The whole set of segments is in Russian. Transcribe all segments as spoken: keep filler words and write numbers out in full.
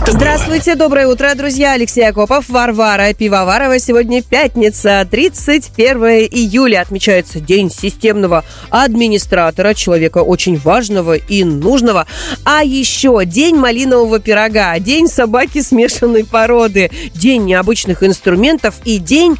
это Здравствуйте, было? Доброе утро, друзья. Алексей Акопов, Варвара Пивоварова. Сегодня пятница, тридцать первое июля. Отмечается День системного администратора, человека очень важного и нужного. А еще День малинового пирога, День собаки смешанной породы, День необычных инструментов и День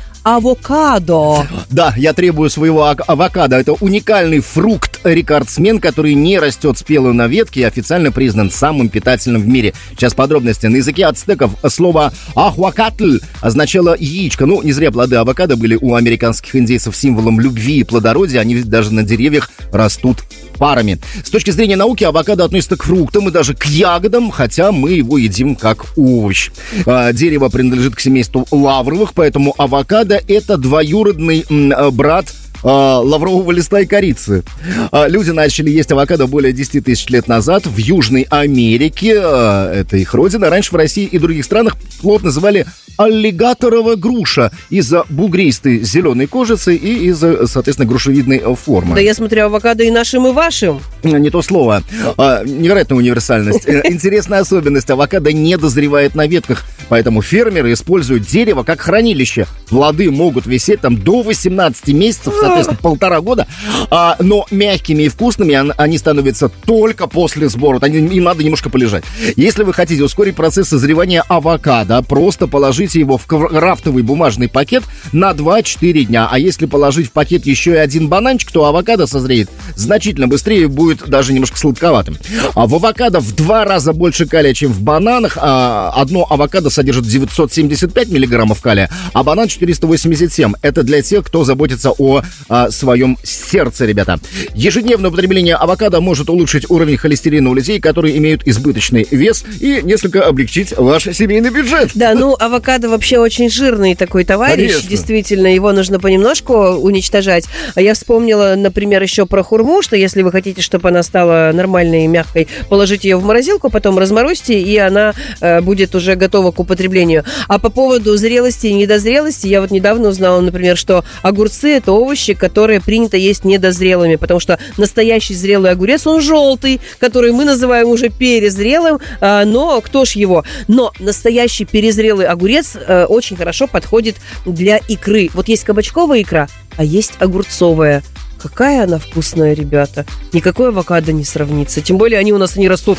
авокадо. Да, я требую своего ак- авокадо. Это уникальный фрукт-рекордсмен, который не растет спелым на ветке и официально признан самым питательным в мире. Сейчас подробности. На языке ацтеков слово «ахуакатль» означало яичко. Ну, не зря плоды авокадо были у американских индейцев символом любви и плодородия. Они ведь даже на деревьях растут парами. С точки зрения науки, авокадо относится к фруктам и даже к ягодам, хотя мы его едим как овощ. А, дерево принадлежит к семейству лавровых, поэтому авокадо — это двоюродный м, брат а, лаврового листа и корицы. А, люди начали есть авокадо более десять тысяч лет назад в Южной Америке. А, это их родина. Раньше в России и других странах плод называли аллигаторова груша из-за бугристой зеленой кожицы и из-за, соответственно, грушевидной формы. Да я смотрю, авокадо и нашим, и вашим. Не то слово. А, невероятная универсальность. Интересная особенность. Авокадо не дозревает на ветках, поэтому фермеры используют дерево как хранилище. Плоды могут висеть там до восемнадцати месяцев, соответственно, полтора года, а, но мягкими и вкусными они становятся только после сбора. Они, им надо немножко полежать. Если вы хотите ускорить процесс созревания авокадо, просто положите его в крафтовый бумажный пакет на два-четыре дня. А если положить в пакет еще и один бананчик, то авокадо созреет значительно быстрее и будет даже немножко сладковатым. А в авокадо в два раза больше калия, чем в бананах. А одно авокадо содержит девятьсот семьдесят пять миллиграммов калия, а банан четыреста восемьдесят семь. Это для тех, кто заботится о, о своем сердце, ребята. Ежедневное употребление авокадо может улучшить уровень холестерина у людей, которые имеют избыточный вес, и несколько облегчить ваш семейный бюджет. Да, ну, авокадо вообще очень жирный такой товарищ. Конечно. Действительно, его нужно понемножку уничтожать. А я вспомнила, например, еще про хурму, что если вы хотите, чтобы она стала нормальной и мягкой, положите ее в морозилку, потом разморозьте, и она э, будет уже готова к употреблению. А по поводу зрелости и недозрелости, я вот недавно узнала, например, что огурцы — это овощи, которые принято есть недозрелыми, потому что настоящий зрелый огурец, он желтый, который мы называем уже перезрелым, э, но кто ж его? Но настоящий перезрелый огурец э, очень хорошо подходит для икры. Вот есть кабачковая икра, а есть огурцовая. Какая она вкусная, ребята. Никакой авокадо не сравнится. Тем более они у нас не растут.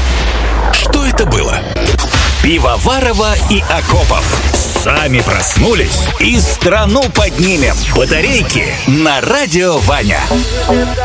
Что это было? Пивоварова и Акопов. Сами проснулись и страну поднимем. Батарейки на радио Ваня.